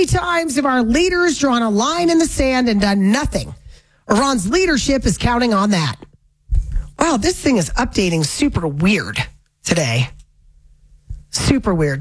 times have our leaders drawn a line in the sand and done nothing? Iran's leadership is counting on that. Wow, this thing is updating super weird today. Super weird.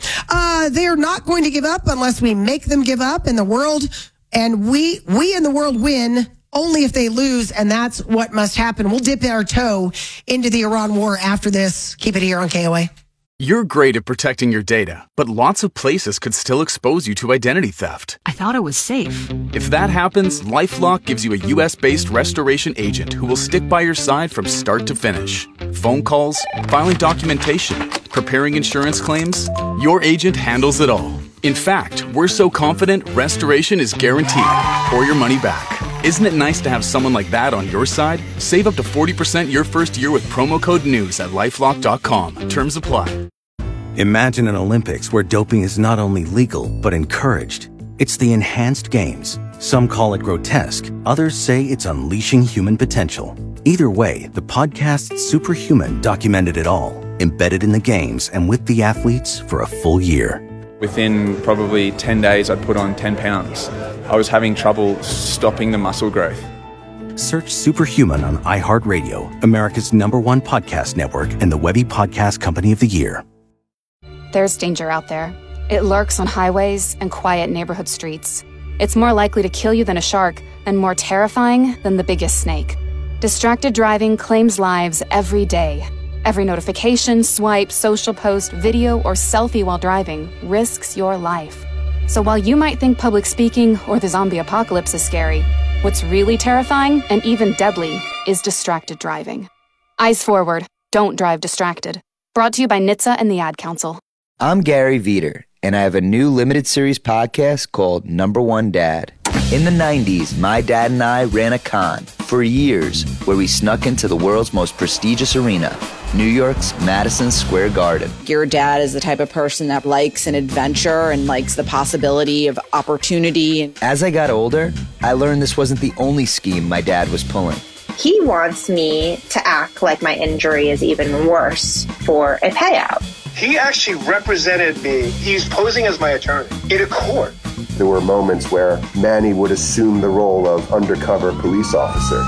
They're not going to give up unless we make them give up in the world. And we in the world win only if they lose. And that's what must happen. We'll dip our toe into the Iran war after this. Keep it here on KOA. You're great at protecting your data, but lots of places could still expose you to identity theft. I thought it was safe. If that happens, LifeLock gives you a U.S.-based restoration agent who will stick by your side from start to finish. Phone calls, filing documentation, preparing insurance claims, your agent handles it all. In fact, we're so confident restoration is guaranteed or your money back. Isn't it nice to have someone like that on your side? Save up to 40% your first year with promo code NEWS at LifeLock.com. Terms apply. Imagine an Olympics where doping is not only legal, but encouraged. It's the enhanced games. Some call it grotesque. Others say it's unleashing human potential. Either way, the podcast Superhuman documented it all, embedded in the games and with the athletes for a full year. Within probably 10 days, I'd put on 10 pounds. I was having trouble stopping the muscle growth. Search Superhuman on iHeartRadio, America's #1 podcast network and the Webby Podcast Company of the Year. There's danger out there. It lurks on highways and quiet neighborhood streets. It's more likely to kill you than a shark and more terrifying than the biggest snake. Distracted driving claims lives every day. Every notification, swipe, social post, video, or selfie while driving risks your life. So while you might think public speaking or the zombie apocalypse is scary, what's really terrifying and even deadly is distracted driving. Eyes forward. Don't drive distracted. Brought to you by NHTSA and the Ad Council. I'm Gary Veter, and I have a new limited series podcast called Number One Dad. In the 90s, my dad and I ran a con for years where we snuck into the world's most prestigious arena, New York's Madison Square Garden. Your dad is the type of person that likes an adventure and likes the possibility of opportunity. As I got older, I learned this wasn't the only scheme my dad was pulling. He wants me to act like my injury is even worse for a payout. He actually represented me. He's posing as my attorney in a court. There were moments where Manny would assume the role of undercover police officer.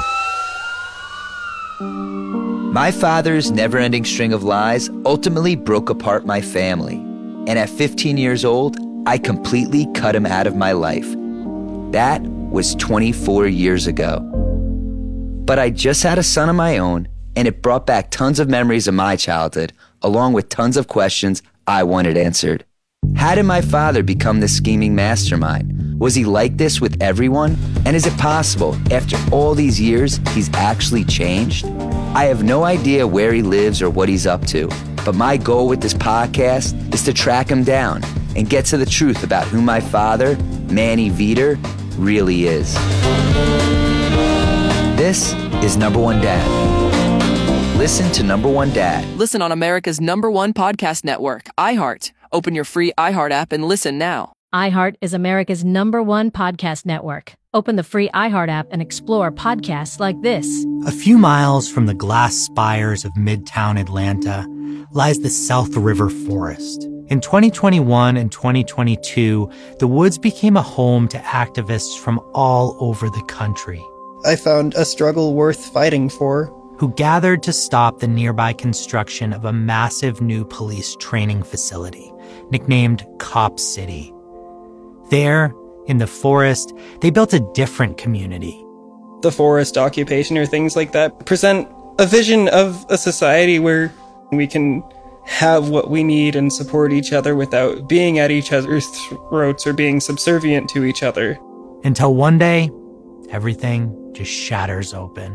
My father's never-ending string of lies ultimately broke apart my family. And at 15 years old, I completely cut him out of my life. That was 24 years ago. But I just had a son of my own, and it brought back tons of memories of my childhood, along with tons of questions I wanted answered. How did my father become this scheming mastermind? Was he like this with everyone? And is it possible, after all these years, he's actually changed? I have no idea where he lives or what he's up to, but my goal with this podcast is to track him down and get to the truth about who my father, Manny Veter, really is. This is Number One Dad. Listen to Number One Dad. Listen on America's #1 podcast network, iHeart. Open your free iHeart app and listen now. iHeart is America's #1 podcast network. Open the free iHeart app and explore podcasts like this. A few miles from the glass spires of Midtown Atlanta lies the South River Forest. In 2021 and 2022, the woods became a home to activists from all over the country. I found a struggle worth fighting for. Who gathered to stop the nearby construction of a massive new police training facility, nicknamed Cop City. There, in the forest, they built a different community. The forest occupation or things like that present a vision of a society where we can have what we need and support each other without being at each other's throats or being subservient to each other. Until one day, everything just shatters open.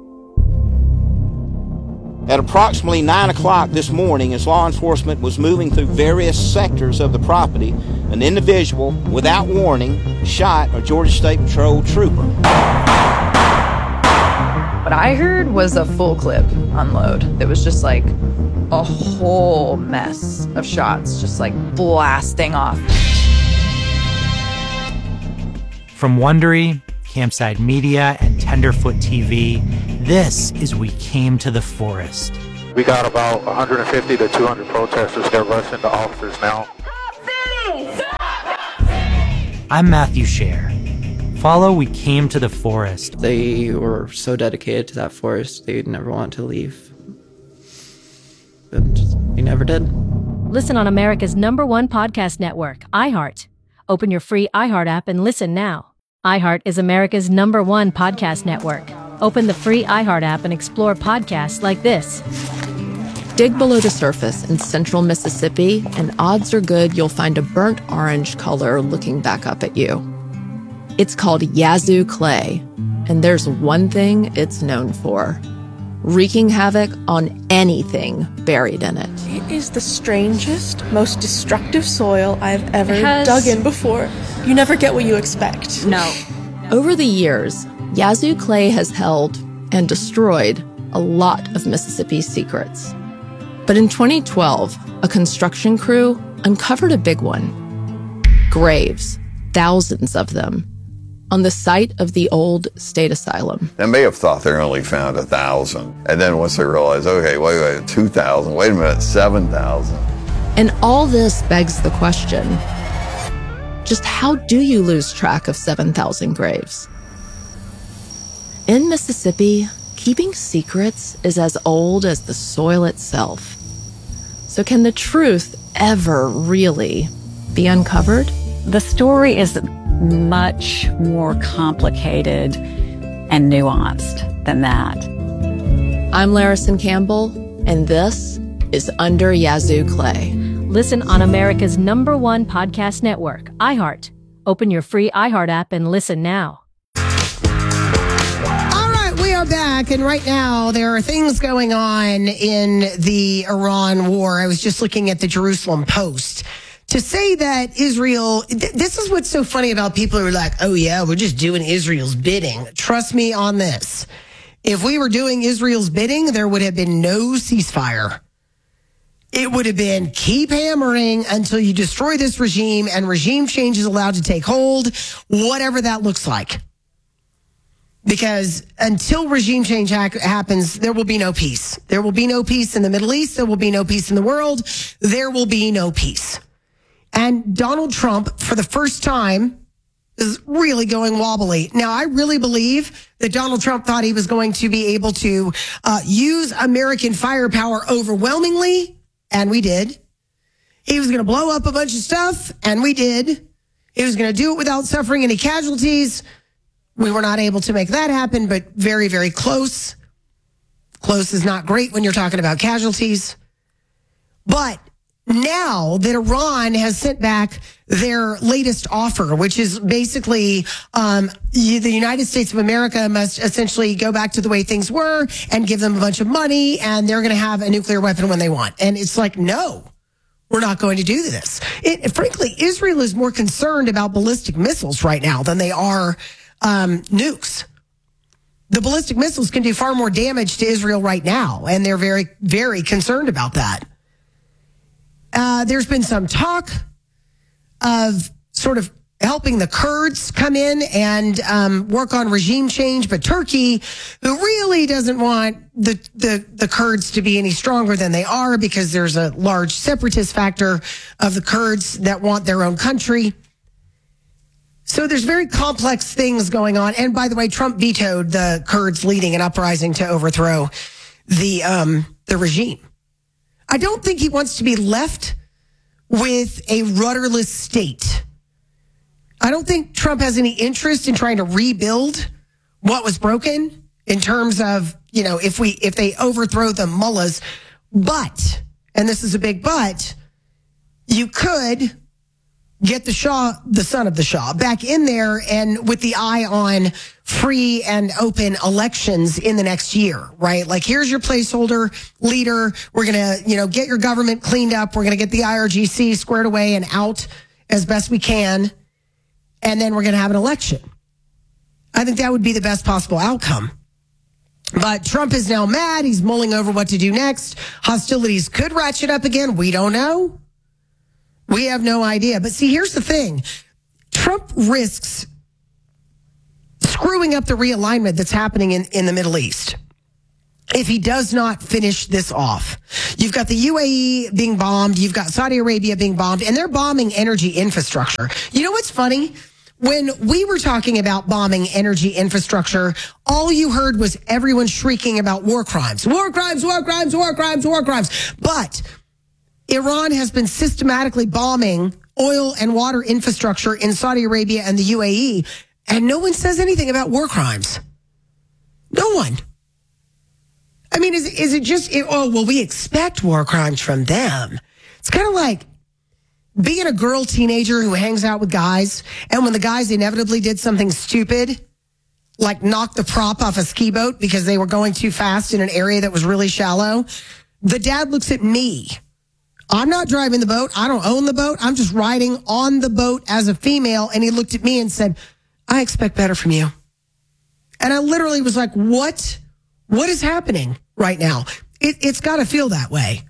At approximately 9 o'clock this morning, as law enforcement was moving through various sectors of the property, an individual, without warning, shot a Georgia State Patrol trooper. What I heard was a full clip unload. It was just like a whole mess of shots, just like blasting off. From Wondery, Campside Media, and Tenderfoot TV, this is We Came to the Forest. We got about 150 to 200 protesters. They're rushing the officers now. I'm Matthew Scher. Follow We Came to the Forest. They were so dedicated to that forest, they'd never want to leave. And they never did. Listen on America's #1 podcast network, iHeart. Open your free iHeart app and listen now. iHeart is America's #1 podcast network. Open the free iHeart app and explore podcasts like this. Dig below the surface in central Mississippi, and odds are good you'll find a burnt orange color looking back up at you. It's called Yazoo clay, and there's one thing it's known for: wreaking havoc on anything buried in it. It is the strangest, most destructive soil I've ever It dug in before. You never get what you expect. No. Over the years, Yazoo clay has held and destroyed a lot of Mississippi's secrets. But in 2012, a construction crew uncovered a big one. Graves, thousands of them, on the site of the old state asylum. They may have thought they only found 1,000. And then once they realized, okay, wait, 2,000, wait a minute, 7,000. And all this begs the question, just how do you lose track of 7,000 graves? In Mississippi, keeping secrets is as old as the soil itself. So can the truth ever really be uncovered? The story is much more complicated and nuanced than that. I'm Larison Campbell, and this is Under Yazoo Clay. Listen on America's #1 podcast network, iHeart. Open your free iHeart app and listen now. All right, we are back, and right now there are things going on in the Iran war. I was just looking at the Jerusalem Post. To say that Israel, this is what's so funny about people who are like, oh yeah, we're just doing Israel's bidding. Trust me on this. If we were doing Israel's bidding, there would have been no ceasefire. It would have been keep hammering until you destroy this regime and regime change is allowed to take hold, whatever that looks like. Because until regime change happens, there will be no peace. There will be no peace in the Middle East. There will be no peace in the world. There will be no peace. And Donald Trump, for the first time, is really going wobbly. Now, I really believe that Donald Trump thought he was going to be able to use American firepower overwhelmingly, and we did. He was going to blow up a bunch of stuff, and we did. He was going to do it without suffering any casualties. We were not able to make that happen, but very, very close. Close is not great when you're talking about casualties. But now that Iran has sent back their latest offer, which is basically the United States of America must essentially go back to the way things were and give them a bunch of money, and they're going to have a nuclear weapon when they want. And it's like, no, we're not going to do this. Frankly, Israel is more concerned about ballistic missiles right now than they are nukes. The ballistic missiles can do far more damage to Israel right now, and they're very, very concerned about that. There's been some talk of sort of helping the Kurds come in and work on regime change, but Turkey, who really doesn't want the Kurds to be any stronger than they are because there's a large separatist factor of the Kurds that want their own country. So there's very complex things going on. And by the way, Trump vetoed the Kurds leading an uprising to overthrow the regime. I don't think he wants to be left with a rudderless state. I don't think Trump has any interest in trying to rebuild what was broken in terms of, if they overthrow the mullahs. But, and this is a big but, you could get the Shah, the son of the Shah, back in there and with the eye on free and open elections in the next year, right? Like, here's your placeholder leader. We're going to, get your government cleaned up. We're going to get the IRGC squared away and out as best we can. And then we're going to have an election. I think that would be the best possible outcome. But Trump is now mad. He's mulling over what to do next. Hostilities could ratchet up again. We don't know. We have no idea. But see, here's the thing. Trump risks screwing up the realignment that's happening in the Middle East if he does not finish this off. You've got the UAE being bombed. You've got Saudi Arabia being bombed, and they're bombing energy infrastructure. You know what's funny? When we were talking about bombing energy infrastructure, all you heard was everyone shrieking about war crimes. War crimes, war crimes, war crimes, war crimes. But Iran has been systematically bombing oil and water infrastructure in Saudi Arabia and the UAE, and no one says anything about war crimes. No one. I mean, is it just, we expect war crimes from them. It's kind of like being a girl teenager who hangs out with guys, and when the guys inevitably did something stupid, like knock the prop off a ski boat because they were going too fast in an area that was really shallow, the dad looks at me. I'm not driving the boat. I don't own the boat. I'm just riding on the boat as a female. And he looked at me and said, I expect better from you. And I literally was like, what is happening right now? It's got to feel that way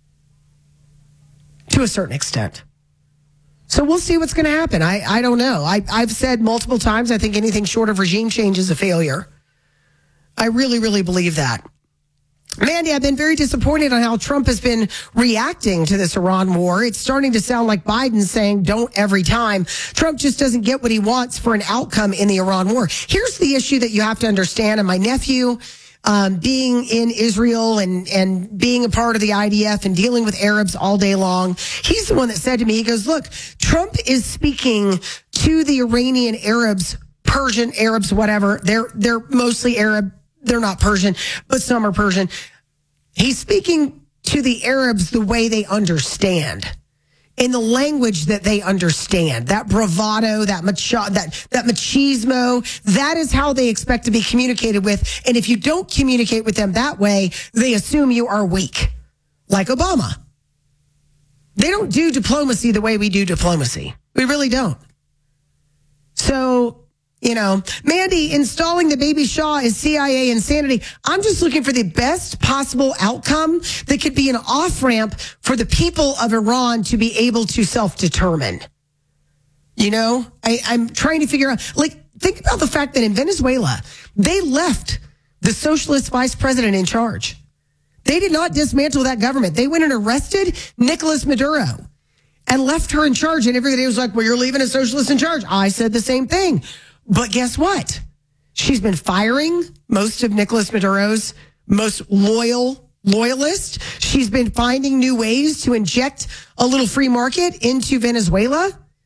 to a certain extent. So we'll see what's going to happen. I don't know. I've said multiple times, I think anything short of regime change is a failure. I really, really believe that. Mandy, I've been very disappointed on how Trump has been reacting to this Iran war. It's starting to sound like Biden saying don't every time. Trump just doesn't get what he wants for an outcome in the Iran war. Here's the issue that you have to understand. And my nephew, being in Israel and being a part of the IDF and dealing with Arabs all day long, he's the one that said to me, he goes, look, Trump is speaking to the Iranian Arabs, Persian Arabs, whatever. They're mostly Arab. They're not Persian, but some are Persian. He's speaking to the Arabs the way they understand, in the language that they understand. That bravado, that machismo, that is how they expect to be communicated with. And if you don't communicate with them that way, they assume you are weak, like Obama. They don't do diplomacy the way we do diplomacy. We really don't. So, Mandy, installing the baby Shah is CIA insanity. I'm just looking for the best possible outcome that could be an off-ramp for the people of Iran to be able to self-determine. I'm trying to figure out, think about the fact that in Venezuela, they left the socialist vice president in charge. They did not dismantle that government. They went and arrested Nicolas Maduro and left her in charge. And everybody was like, well, you're leaving a socialist in charge. I said the same thing. But guess what? She's been firing most of Nicolas Maduro's most loyalists. She's been finding new ways to inject a little free market into Venezuela.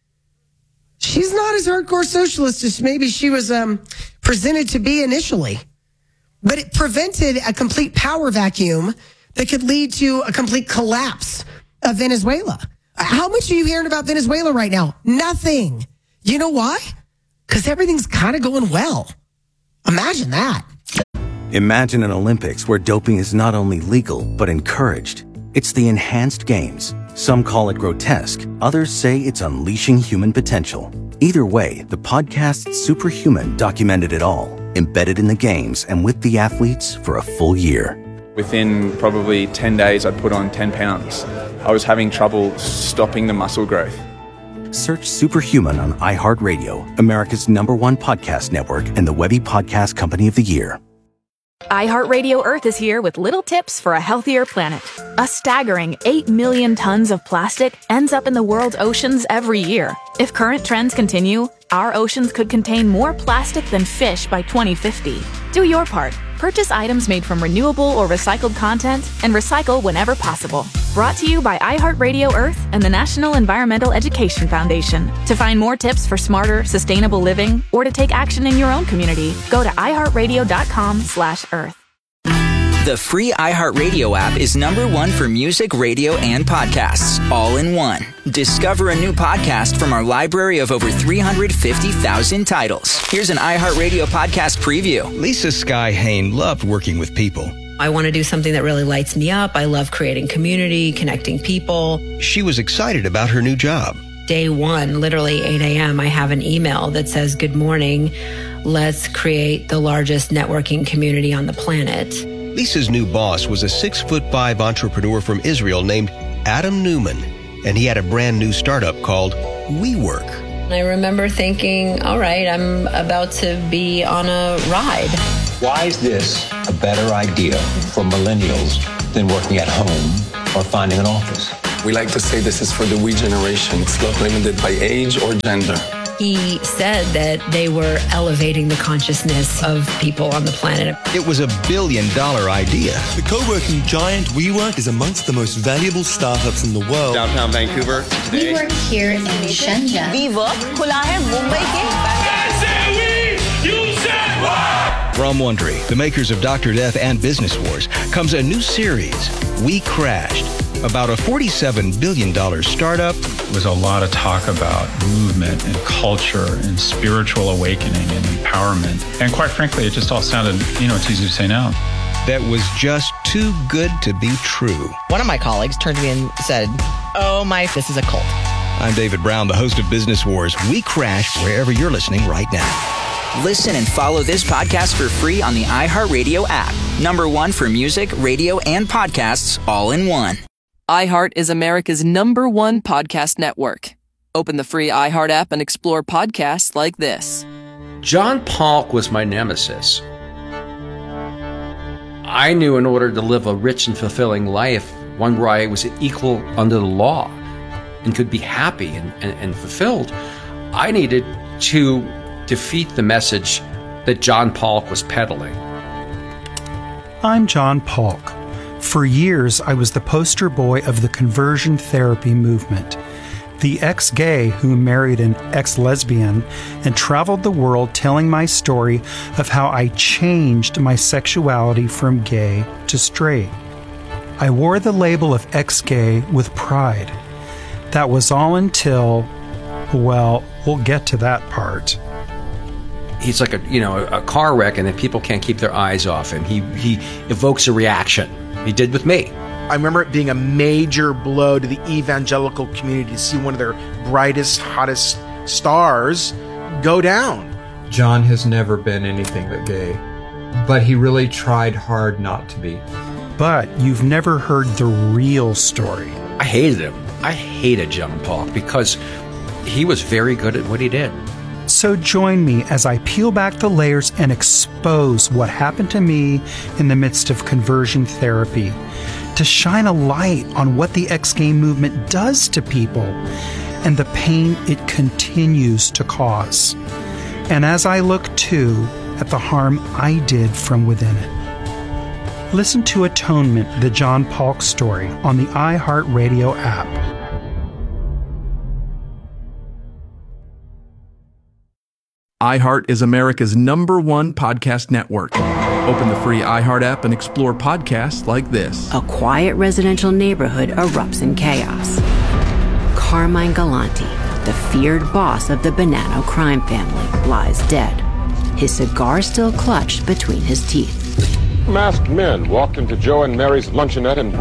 She's not as hardcore socialist as maybe she was presented to be initially. But it prevented a complete power vacuum that could lead to a complete collapse of Venezuela. How much are you hearing about Venezuela right now? Nothing. You know why? Because everything's kind of going well. Imagine that. Imagine an Olympics where doping is not only legal, but encouraged. It's the enhanced games. Some call it grotesque. Others say it's unleashing human potential. Either way, the podcast Superhuman documented it all, embedded in the games and with the athletes for a full year. Within probably 10 days, I'd put on 10 pounds. I was having trouble stopping the muscle growth. Search Superhuman on iHeartRadio, America's #1 podcast network and the Webby Podcast Company of the Year. iHeartRadio Earth is here with little tips for a healthier planet. A staggering 8 million tons of plastic ends up in the world's oceans every year. If current trends continue, our oceans could contain more plastic than fish by 2050. Do your part. Purchase items made from renewable or recycled content and recycle whenever possible. Brought to you by iHeartRadio Earth and the National Environmental Education Foundation. To find more tips for smarter, sustainable living or to take action in your own community, go to iHeartRadio.com/Earth. The free iHeartRadio app is #1 for music, radio, and podcasts, all in one. Discover a new podcast from our library of over 350,000 titles. Here's an iHeartRadio podcast preview. Lisa Sky Hain loved working with people. I want to do something that really lights me up. I love creating community, connecting people. She was excited about her new job. Day one, literally 8 a.m., I have an email that says, "Good morning. Let's create the largest networking community on the planet." Lisa's new boss was a 6'5" entrepreneur from Israel named Adam Newman, and he had a brand new startup called WeWork. I remember thinking, all right, I'm about to be on a ride. Why is this a better idea for millennials than working at home or finding an office? We like to say this is for the we generation. It's not limited by age or gender. He said that they were elevating the consciousness of people on the planet. It was a $1 billion idea. The co-working giant WeWork is amongst the most valuable startups in the world. Downtown Vancouver today. We work here in Shenzhen. WeWork खुला है मुंबई के। From Wondery, the makers of Dr. Death and Business Wars, comes a new series, We Crashed, about a $47 billion startup. There was a lot of talk about movement and culture and spiritual awakening and empowerment. And quite frankly, it just all sounded, it's easy to say now. That was just too good to be true. One of my colleagues turned to me and said, this is a cult. I'm David Brown, the host of Business Wars. We Crashed wherever you're listening right now. Listen and follow this podcast for free on the iHeartRadio app. #1 for music, radio, and podcasts all in one. iHeart is America's #1 podcast network. Open the free iHeart app and explore podcasts like this. John Polk was my nemesis. I knew in order to live a rich and fulfilling life, one where I was equal under the law and could be happy and fulfilled, I needed to defeat the message that John Polk was peddling. I'm John Polk. For years, I was the poster boy of the conversion therapy movement, the ex-gay who married an ex-lesbian and traveled the world telling my story of how I changed my sexuality from gay to straight. I wore the label of ex-gay with pride. That was all until, well, we'll get to that part. He's like a car wreck, and then people can't keep their eyes off him. He evokes a reaction. He did with me. I remember it being a major blow to the evangelical community to see one of their brightest, hottest stars go down. John has never been anything but gay, but he really tried hard not to be. But you've never heard the real story. I hated him. I hated John Polk because he was very good at what he did. So join me as I peel back the layers and expose what happened to me in the midst of conversion therapy, to shine a light on what the ex-gay movement does to people and the pain it continues to cause. And as I look too at the harm I did from within it. Listen to Atonement, the John Polk story on the iHeartRadio app. iHeart is America's #1 podcast network. Open the free iHeart app and explore podcasts like this. A quiet residential neighborhood erupts in chaos. Carmine Galante, the feared boss of the Bonanno crime family, lies dead, his cigar still clutched between his teeth. Masked men walked into Joe and Mary's luncheonette and